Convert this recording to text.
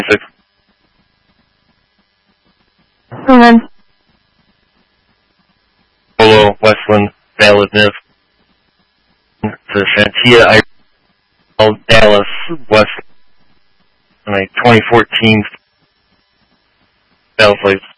Then Polo, Westland, Validniv, to Shantia, Dallas, West, and a 2014 Battleflight